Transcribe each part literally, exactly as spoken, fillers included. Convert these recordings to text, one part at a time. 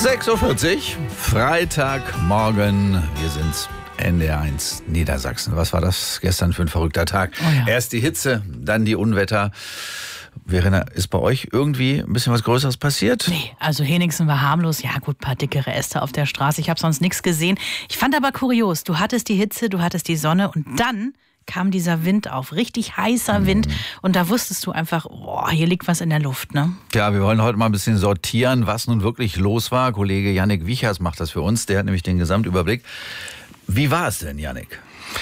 sechs Uhr vierzig, Freitagmorgen. Wir sind N D R eins Niedersachsen. Was war das gestern für ein verrückter Tag? Oh ja. Erst die Hitze, dann die Unwetter. Verena, ist bei euch irgendwie ein bisschen was Größeres passiert? Nee, also Henningsen war harmlos. Ja gut, ein paar dickere Äste auf der Straße. Ich habe sonst nichts gesehen. Ich fand aber kurios, du hattest die Hitze, du hattest die Sonne und dann kam dieser Wind auf. Richtig heißer Wind. Und da wusstest du einfach, oh, hier liegt was in der Luft, ne? Ja, wir wollen heute mal ein bisschen sortieren, was nun wirklich los war. Kollege Yannick Wiechers macht das für uns. Der hat nämlich den Gesamtüberblick. Wie war es denn, Yannick?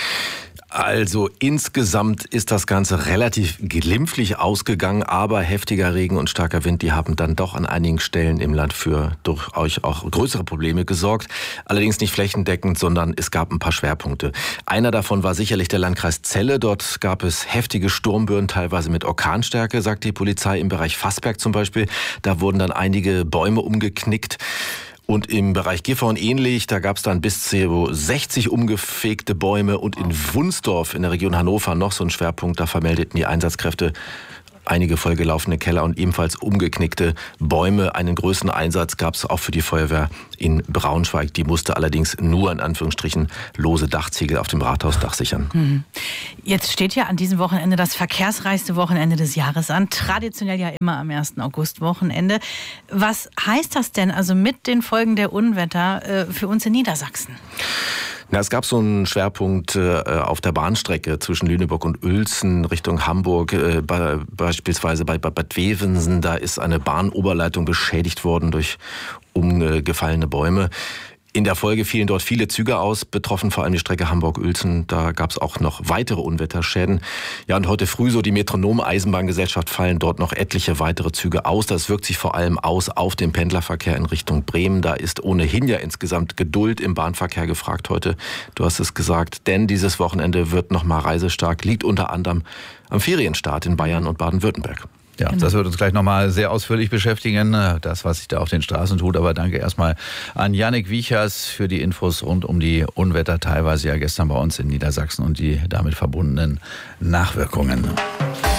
Also insgesamt ist das Ganze relativ glimpflich ausgegangen, aber heftiger Regen und starker Wind, die haben dann doch an einigen Stellen im Land für durchaus auch größere Probleme gesorgt. Allerdings nicht flächendeckend, sondern es gab ein paar Schwerpunkte. Einer davon war sicherlich der Landkreis Celle. Dort gab es heftige Sturmböen, teilweise mit Orkanstärke, sagt die Polizei, im Bereich Vassberg zum Beispiel. Da wurden dann einige Bäume umgeknickt. Und im Bereich Gifhorn ähnlich, da gab es dann bis zu sechzig umgefegte Bäume. Und in Wunsdorf in der Region Hannover noch so ein Schwerpunkt, da vermeldeten die Einsatzkräfte einige vollgelaufene Keller und ebenfalls umgeknickte Bäume. Einen größeren Einsatz gab es auch für die Feuerwehr in Braunschweig. Die musste allerdings nur in Anführungsstrichen lose Dachziegel auf dem Rathausdach sichern. Mhm. Jetzt steht ja an diesem Wochenende das verkehrsreichste Wochenende des Jahres an. Traditionell ja immer am ersten August-Wochenende. Was heißt das denn also mit den Folgen der Unwetter äh, für uns in Niedersachsen? Na, es gab so einen Schwerpunkt äh, auf der Bahnstrecke zwischen Lüneburg und Uelzen Richtung Hamburg, äh, bei, beispielsweise bei Bad Wevensen. Da ist eine Bahnoberleitung beschädigt worden durch umgefallene Bäume. In der Folge fielen dort viele Züge aus, betroffen vor allem die Strecke Hamburg-Uelzen. Da gab es auch noch weitere Unwetterschäden. Ja, und heute früh, so die Metronom-Eisenbahngesellschaft, fallen dort noch etliche weitere Züge aus. Das wirkt sich vor allem aus auf den Pendlerverkehr in Richtung Bremen. Da ist ohnehin ja insgesamt Geduld im Bahnverkehr gefragt heute. Du hast es gesagt, denn dieses Wochenende wird noch mal reisestark, liegt unter anderem am Ferienstart in Bayern und Baden-Württemberg. Ja, genau. Das wird uns gleich nochmal sehr ausführlich beschäftigen, das, was sich da auf den Straßen tut. Aber danke erstmal an Yannick Wiechers für die Infos rund um die Unwetter, teilweise ja gestern bei uns in Niedersachsen und die damit verbundenen Nachwirkungen.